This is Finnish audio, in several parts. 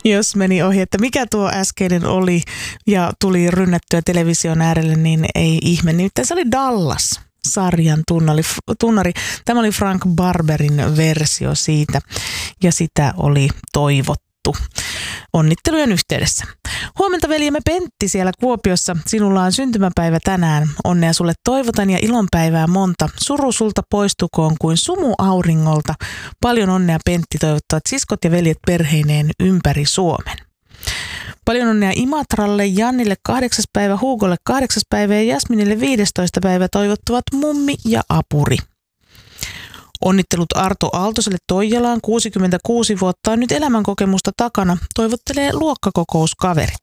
Jos meni ohi, että mikä tuo äskeinen oli ja tuli rynnättyä television äärelle, niin ei ihme. Nimittäin se oli Dallas-sarjan tunnari. Tämä oli Frank Barberin versio siitä ja sitä oli toivottu onnittelujen yhteydessä. Huomenta veljemme Pentti siellä Kuopiossa. Sinulla on syntymäpäivä tänään. Onnea sulle toivotan ja ilonpäivää monta. Suru sulta poistukoon kuin sumu auringolta. Paljon onnea Pentti toivottavat siskot ja veljet perheineen ympäri Suomen. Paljon onnea Imatralle, Jannille 8. päivä, Huugolle 8. päivä ja Jasminille 15. päivä toivottavat mummi ja apuri. Onnittelut Arto Aaltoselle Toijalaan, 66 vuotta on nyt elämänkokemusta takana, toivottelee luokkakokouskaverit.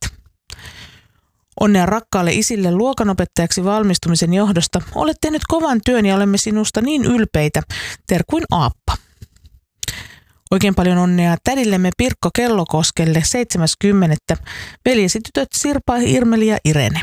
Onnea rakkaalle isille luokanopettajaksi valmistumisen johdosta. Olet tehnyt kovan työn ja olemme sinusta niin ylpeitä. Terkuin Aappa. Oikein paljon onnea tädillemme Pirkko Kellokoskelle 70. Veljesi tytöt Sirpa, Irmeli ja Irene.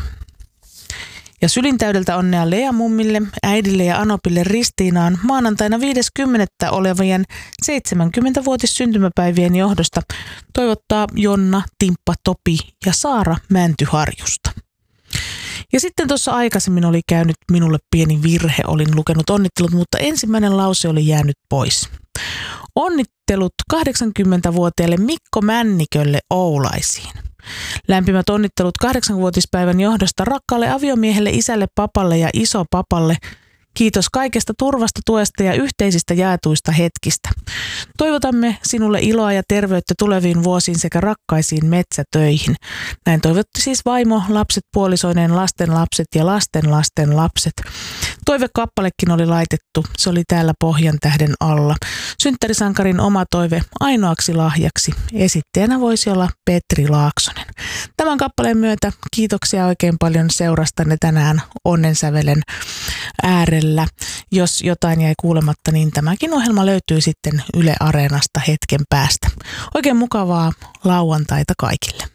Ja sylintäydeltä onnea Lea mummille, äidille ja Anopille Ristiinaan maanantaina 50. olevien 70-vuotis syntymäpäivien johdosta toivottaa Jonna, Timppa, Topi ja Saara Mäntyharjusta. Ja sitten tuossa aikaisemmin oli käynyt minulle pieni virhe, olin lukenut onnittelut, mutta ensimmäinen lause oli jäänyt pois. Onnittelut 80-vuotiaille Mikko Männikölle Oulaisiin. Lämpimät onnittelut 8-vuotispäivän johdosta rakkaalle aviomiehelle, isälle, papalle ja isopapalle. Kiitos kaikesta turvasta, tuesta ja yhteisistä jaetuista hetkistä. Toivotamme sinulle iloa ja terveyttä tuleviin vuosiin sekä rakkaisiin metsätöihin. Näin toivotti siis vaimo, lapset, puolisoineen, lasten lapset ja lasten lasten lapset. Toivekappalekin oli laitettu, se oli täällä Pohjantähden alla. Synttärisankarin oma toive ainoaksi lahjaksi. Esittäjänä voisi olla Petri Laaksonen. Tämän kappaleen myötä kiitoksia oikein paljon seurastanne tänään Onnensävelen äärellä. Jos jotain jäi kuulematta, niin tämäkin ohjelma löytyy sitten Yle Areenasta hetken päästä. Oikein mukavaa lauantaita kaikille.